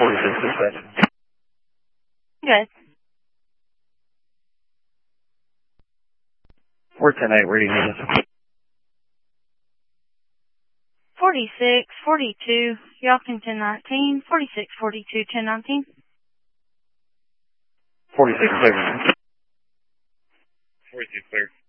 46 dispatch. Good. We're 10-8, where do you need us? 46, 42, Yelkin 1019, 46, 42, 1019. 46 clear. 42 clear.